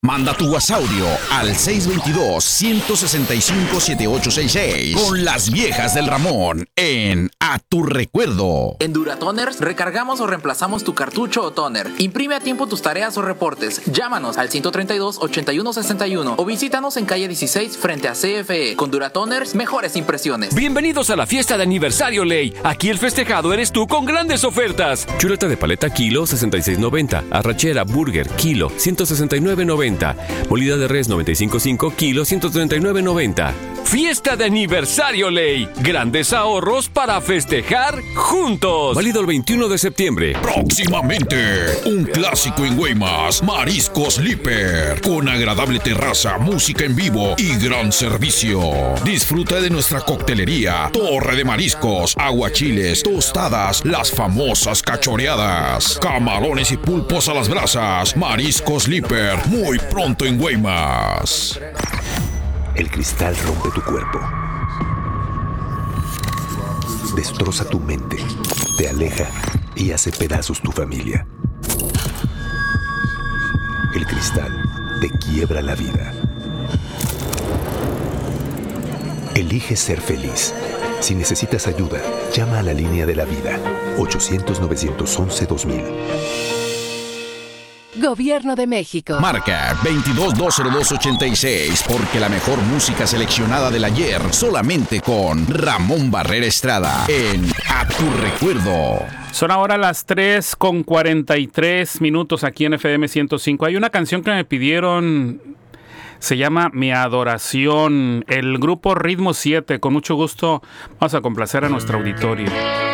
Manda tu WhatsApp audio al 622-165-7866 con las viejas del Ramón en A Tu Recuerdo. En Duratoners recargamos o reemplazamos tu cartucho o toner. Imprime a tiempo tus tareas o reportes. Llámanos al 132-8161 o visítanos en calle 16 frente a CFE. Con Duratoners, mejores impresiones. Bienvenidos a la fiesta de aniversario Ley. Aquí el festejado eres tú con grandes ofertas. Chuleta de paleta kilo 66.90. Arrachera burger kilo 169.90. Molida de res 95.5 kilo 139.90. Fiesta de aniversario Ley. Grandes ahorros para festejar juntos. Válido el 21 de septiembre. Próximamente, un clásico en Guaymas, Mariscos Líper, con agradable terraza, música en vivo y gran servicio. Disfruta de nuestra coctelería, torre de mariscos, aguachiles, tostadas, las famosas cachoreadas, camarones y pulpos a las brasas. Mariscos Líper, muy pronto en Guaymas. El cristal rompe tu cuerpo, destroza tu mente, te aleja y hace pedazos tu familia. El cristal te quiebra la vida. Elige ser feliz. Si necesitas ayuda, llama a la línea de la vida, 800-911-2000. Gobierno de México. Marca 22-202-86, porque la mejor música seleccionada del ayer solamente con Ramón Barrera Estrada en A Tu Recuerdo. Son ahora las 3:43 aquí en FM 105. Hay una canción que me pidieron, se llama Mi Adoración, el grupo Ritmo 7. Con mucho gusto vamos a complacer a nuestro auditorio.